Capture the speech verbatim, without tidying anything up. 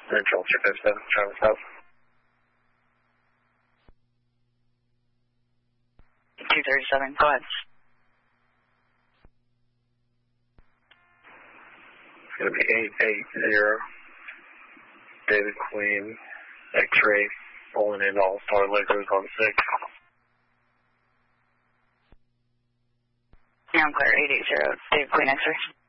Central two five seven, Charlie South. two thirty-seven, go ahead. It's going to be eight eight zero. David Queen, X-ray, pulling in All-Star Lakers on six. Yeah, I'm clear, eight eight zero, David Queen, X-ray.